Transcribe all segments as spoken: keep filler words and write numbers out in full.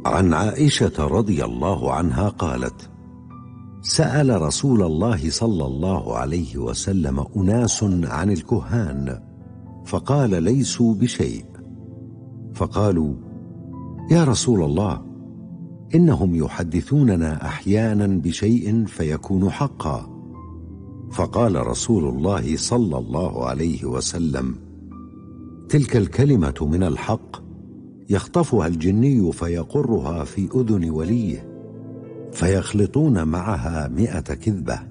عن عائشة رضي الله عنها قالت: سأل رسول الله صلى الله عليه وسلم أناس عن الكهان فقال: ليسوا بشيء. فقالوا: يا رسول الله، إنهم يحدثوننا أحيانا بشيء فيكون حقا. فقال رسول الله صلى الله عليه وسلم: تلك الكلمة من الحق يخطفها الجني فيقرها في أذن وليه فيخلطون معها مئة كذبة.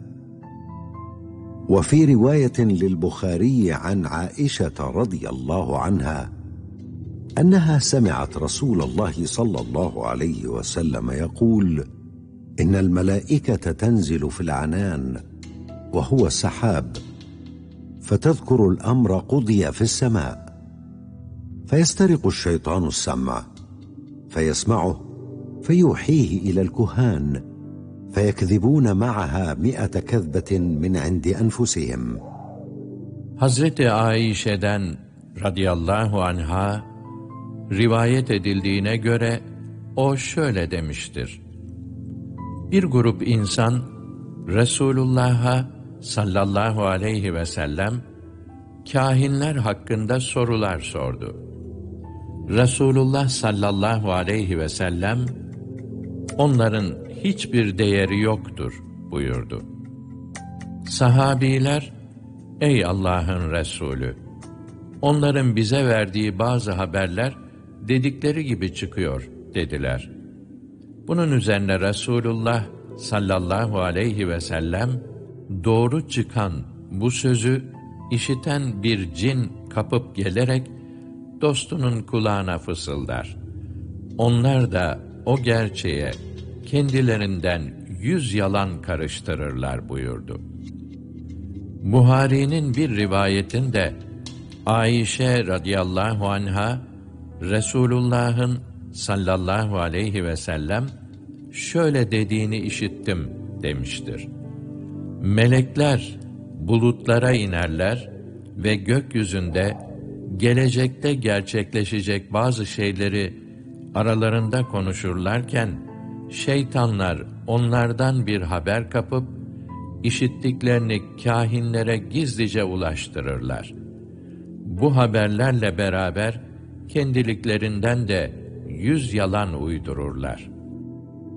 وفي رواية للبخاري عن عائشة رضي الله عنها أنها سمعت رسول الله صلى الله عليه وسلم يقول: إن الملائكة تنزل في العنان وهو السحاب، فتذكر الأمر قضي في السماء، فيسترق الشيطان السمع فيسمعه فيوحيه إلى الكهان فيكذبون معها مئة كذبة من عند أنفسهم. Hazreti Aişe'den radıyallahu anha rivayet edildiğine göre o şöyle demiştir: Bir grup insan Resulullah'a sallallahu aleyhi ve sellem kâhinler hakkında sorular sordu. Resulullah sallallahu aleyhi ve sellem onların hiçbir değeri yoktur buyurdu. Sahabiler, ey Allah'ın Resulü, onların bize verdiği bazı haberler dedikleri gibi çıkıyor dediler. Bunun üzerine Resulullah sallallahu aleyhi ve sellem doğru çıkan bu sözü işiten bir cin kapıp gelerek dostunun kulağına fısıldar. Onlar da o gerçeğe kendilerinden yüz yalan karıştırırlar buyurdu. Buhari'nin bir rivayetinde Ayşe radıyallahu anha Resulullah'ın sallallahu aleyhi ve sellem şöyle dediğini işittim demiştir: Melekler bulutlara inerler ve gökyüzünde gelecekte gerçekleşecek bazı şeyleri aralarında konuşurlarken şeytanlar onlardan bir haber kapıp işittiklerini kâhinlere gizlice ulaştırırlar. Bu haberlerle beraber kendiliklerinden de yüz yalan uydururlar.